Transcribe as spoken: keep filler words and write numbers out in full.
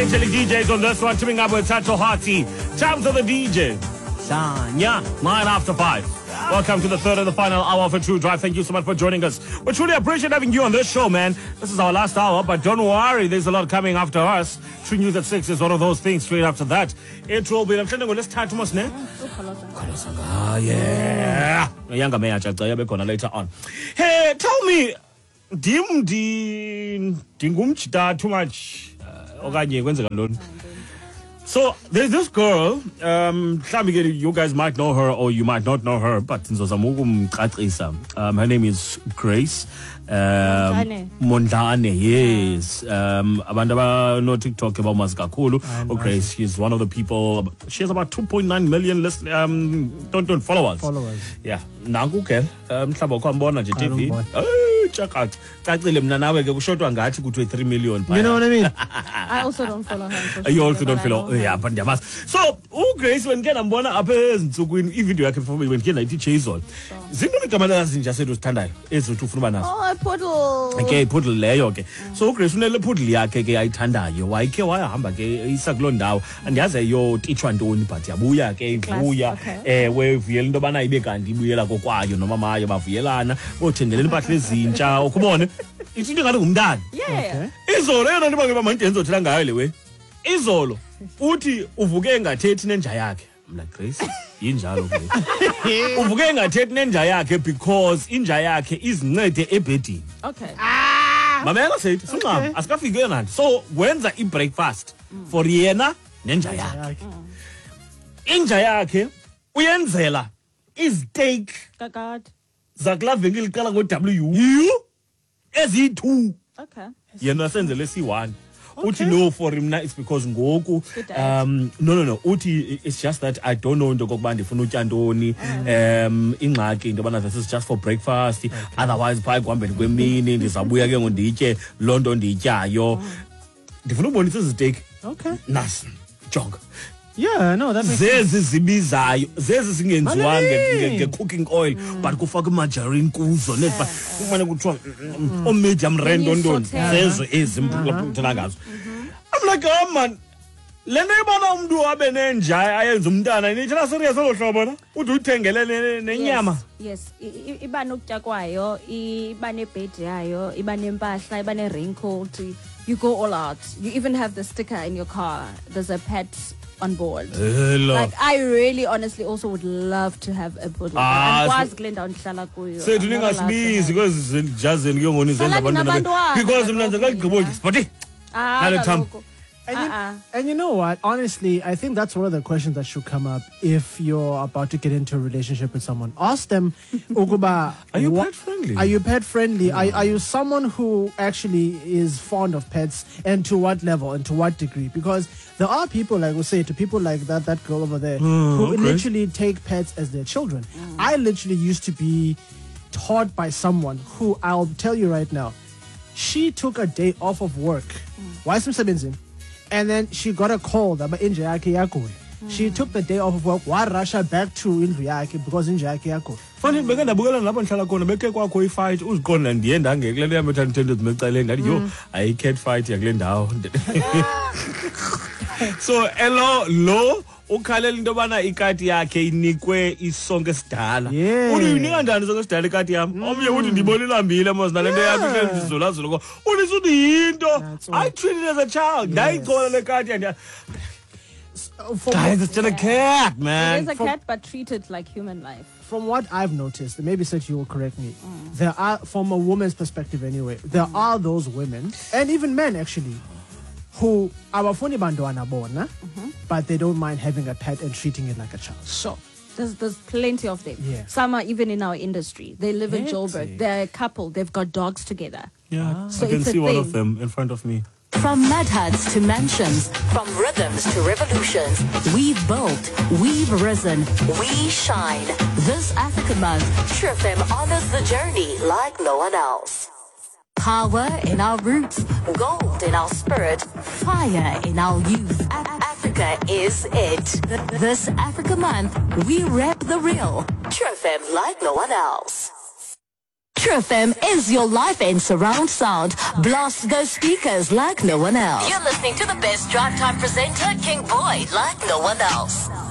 Angelic D Js on this one, teaming up with Tato Hati. Time for the D J. Sanya, nine after five. Welcome to the third and the final hour of a True Drive. Thank you so much for joining us. We truly appreciate having you on this show, man. This is our last hour, but don't worry, there's a lot coming after us. True News at six is one of those things. Straight after that, it will be. I'm trying to go. Let's start to us, ne? Ah, yeah. Younger man, later on. Hey, tell me, dim di dingumchita too much. Okanye kwenzeka ntoni? So there's this girl, um, you guys might know her or you might not know her, but um, her name is Grace um, Mondlane. Yes. Um, abantu no TikTok about Mazgakulu. Oh, Grace, she's one of the people. She has about two point nine million list, um, don't, don't followers. Followers. Yeah. Nangu ke, um, mhlaba kwambona nje T V. Check out. Cacile mna nawe ke kushotwa ngathi kuthi three million. You know what I mean? I also don't follow her. You also don't follow. Yeah, but ndiyamazi. So, uGrace when ke nambona apha ezinsukwini ivideo yakhe for when ke nayithi Chazol. Zintoni igama lazinja sethu sithandayo ezithi ufuna banazo? Oh, poodle. Okay, poodle leyo ke. So uGrace unele poodle yakhe ke ayithandayo. Wayike wahamba ke isa kuloo ndawo. Andiyazi yo teachwa ntoni but yabuya ke ivuya eh wevuyela into bana ibe kanti ibuyela kokwayo nomamayo bavuyelana bothengelele impahla ezintsha ukubone ithi into ngathi ngumntana. Yeah. Izolo yena nto bange bamanje enzothela ngayo lewe. Izolo uthi uvuke engathethi nenja yakhe. Mna Grace injalo ke. Uvuke engathethi nenja yakhe because inja yakhe izincede ebedini. Okay. Mamela said sinqama asikafike nani. So wenza ibreakfast for yena nenja yakhe. Inja yakhe uyenzela isteak Kakade. zakula venkile iqala ngo W ezi two. Okay. Yena senzele C one. Uthi no for him na it's because ngoku um no no no uthi it's just that I don't know into kokubana ndifuna utya ntoni um ingxaki into bana this is just for breakfast otherwise pha ekuhambeni kwemini ndizabuya ke ngonditye lonto ndiyityayo ndifuna ubonisa isteak. Okay. Nasi jonga. Yeah, no, that makes sense. Zezi zibizayo, zezi zingenziwa nge cooking oil, but kufaka margarine kuzo netfa kumane kuthiwa o medium rare ntoni zezo ezimphula ngazo. I'm like, oh man, lento ibona umuntu abe nenja ayenza umntana nithi na serious olohlobo na uthi uthengelele nenyama. Yes, iba nokutya kwayo, iba nebed yayo, iba nempahla, iba ne raincoat. You go all out. You even have the sticker in your car. There's a pet on board. Hello. Like I really honestly also would love to have a poodle. Ah, and was Glenda ndihlala kuyo. So do ningasibizi because jazen ke ngoni zenza abantwana because mna nje ngagqibo spoti. Ah. And, uh-uh. you, and you know what? Honestly, I think that's one of the questions that should come up if you're about to get into a relationship with someone. Ask them, Uguba, are you pet friendly? Are you pet friendly? Mm. Are, are you someone who actually is fond of pets, and to what level and to what degree? Because there are people, like we say, to people like that that girl over there, mm, who okay. literally take pets as their children. Mm. I literally used to be taught by someone who, I'll tell you right now, she took a day off of work. Why some sebenzi? And then she got a call that inja yake yakho. She took the day off of work. Why Russia back to indlu yake because inja yake yakho. Funny beke ndabukela lapho ngihlala khona beke kwakho ifight uziqonda ndiyenda ngekule nto yami thanda mecaleni ngathi yo ayi cat fight yakule ndawo. So elo lo ukhalela into bana ikati yakhe inikwe isonke esidala. Uthi uyinika njani isonke esidala ikati yami? Omnye uthi ndibona ilambile mos nalento yakhe ihleli izolazolo ko. Uthi uthi yinto. I treated as a child. Ndayicola le kati and guys, it's just a cat, man. It is a from, cat, but treated like human life. From what I've noticed, and maybe Seth, you will correct me, mm. there are, from a woman's perspective anyway, there mm. are those women, and even men actually, who are abafuni bantwana bona, but they don't mind having a pet and treating it like a child. Sure. There's, there's plenty of them. Yeah. Some are even in our industry. They live in Joburg. They're a couple. They've got dogs together. Yeah, ah. so I can see one of them in front of me. From mud huts to mansions, from rhythms to revolutions, we've built, we've risen, we shine. This Africa Month, True F M honors the journey like no one else. Power in our roots, gold in our spirit, fire in our youth. A- Africa is it. This Africa Month, we rep the real. True F M like no one else. True F M is your life and surround sound. Blast those speakers like no one else. You're listening to the best drive time presenter, King Boy, like no one else.